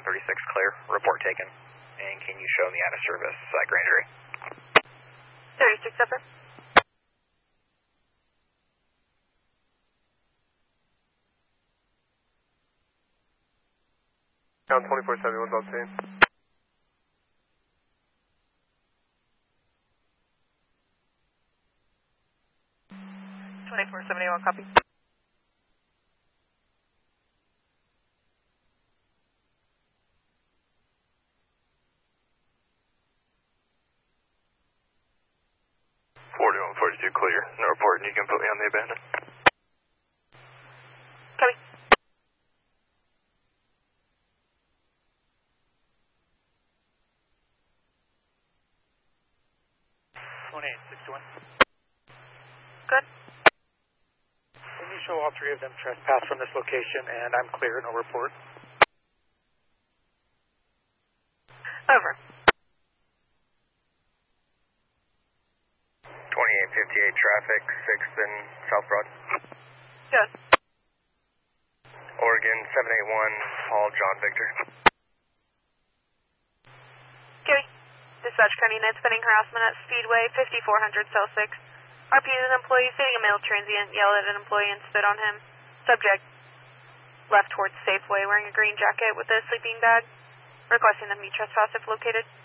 136 clear. Report taken. And can you show me out of service Grand Jury? 36 upper. Count 2471 obtained. 2471 copy. Clear. No report, and you can put me on the abandon. Copy. Good. Can you show all three of them trespass from this location, and I'm clear, no report? Over. 2858 traffic, 6th and South Broad. Good. Oregon 781, Paul John Victor. Kiwi. Dispatch County Night spending harassment at Speedway 5400 Cell 6. RP is an employee sitting a male transient, yelled at an employee and spit on him. Subject left towards Safeway wearing a green jacket with a sleeping bag. Requesting that meet trespass if located.